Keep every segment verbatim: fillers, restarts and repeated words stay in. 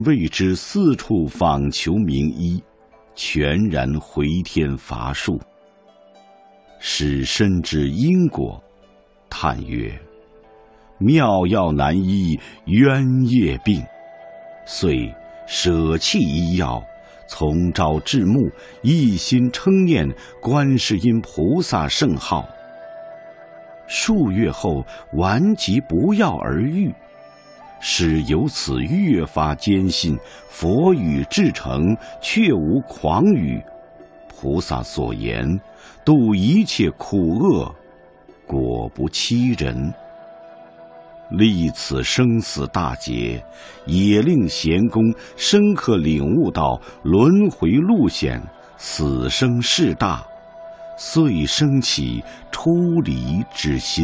为之四处访求名医，全然回天乏术。使深知因果，叹曰：妙药难医冤业病。遂舍弃医药，从朝至暮，一心称念观世音菩萨圣号。数月后，顽疾不药而愈，使由此越发坚信佛语至诚，确无诳语。菩萨所言，度一切苦厄，果不欺人。历此生死大劫，也令贤公深刻领悟到轮回路险，死生事大，遂生起出离之心。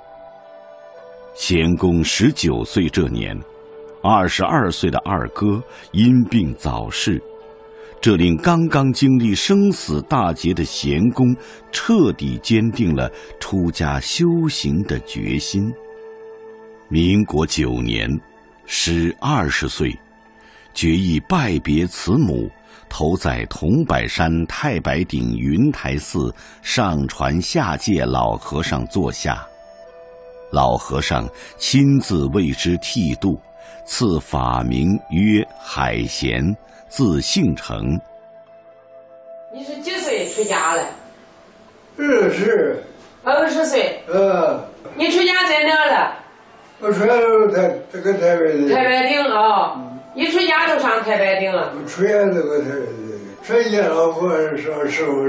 贤公十九岁这年，二十二岁的二哥因病早逝，这令刚刚经历生死大劫的贤公彻底坚定了出家修行的决心。民国九年，时二十岁，决意拜别慈母，投在桐柏山太白顶云台寺上传下界老和尚座下。老和尚亲自为之剃度，赐法名曰海贤，字姓成。 你是几岁出家了？ 二十。 二十岁。 呃。 你出家在哪了？ 我出家都台这个台北的。 太白顶啊、哦！一出家就上太白顶了。 我出家这个台北的，出家老婆上师傅。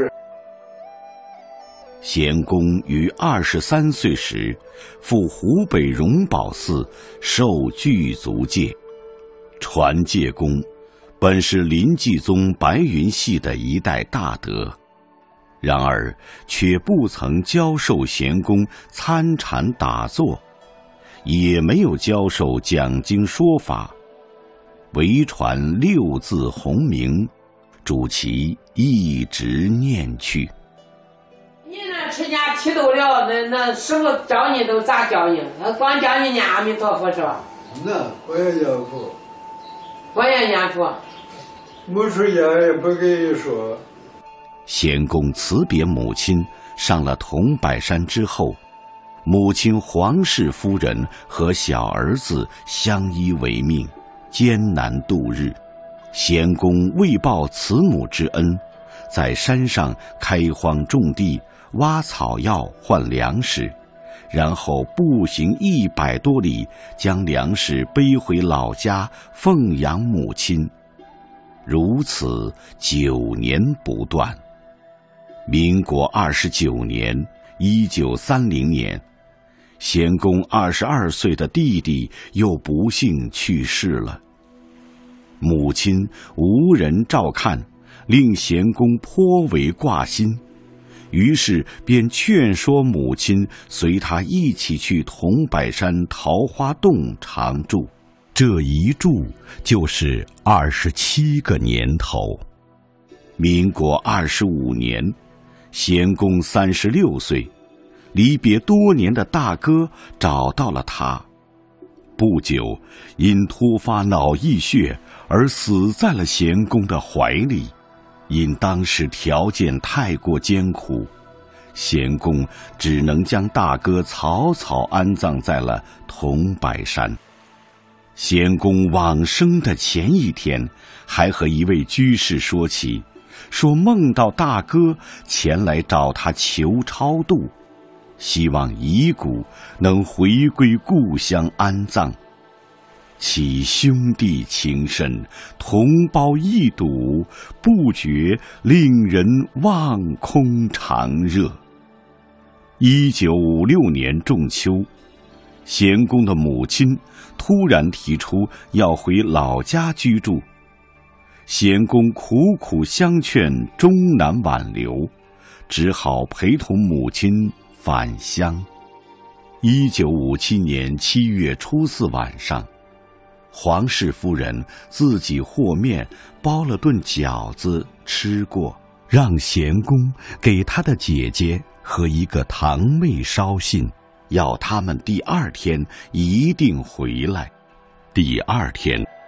贤公于二十三岁时，赴湖北荣宝寺受具足戒。传戒公本是临济宗白云系的一代大德，然而却不曾教授贤公参禅打坐，也没有教授讲经说法，唯传六字洪名，主其一直念去。 你那出家剃度了，那那师傅教你都咋教你？他光教你念阿弥陀佛是吧？ 那我也念佛。 我也念佛。 没出家也不跟你说。 贤公辞别母亲，上了桐柏山之后，母亲黄氏夫人和小儿子相依为命，艰难度日。贤公为报慈母之恩，在山上开荒种地，挖草药换粮食，然后步行一百多里，将粮食背回老家奉养母亲。如此九年不断。民国二十九年，一九三零年，贤公二十二岁的弟弟又不幸去世了。母亲无人照看，令贤公颇为挂心，于是便劝说母亲随他一起去桐柏山桃花洞常住。这一住就是二十七个年头。民国二十五年，贤公三十六岁，离别多年的大哥找到了他。不久，因突发脑溢血而死在了贤公的怀里。因当时条件太过艰苦，贤公只能将大哥草草安葬在了桐柏山。贤公往生的前一天，还和一位居士说起，说梦到大哥前来找他求超度，希望遗骨能回归故乡安葬。其兄弟情深，同胞一睹，不觉令人望空长热。一九五六年仲秋，贤公的母亲突然提出要回老家居住，贤公苦苦相劝，终难挽留，只好陪同母亲返乡。一九五七年七月初四晚上，黄氏夫人自己和面包了顿饺子吃过，让贤公给他的姐姐和一个堂妹捎信，要他们第二天一定回来。第二天，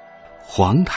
黄台。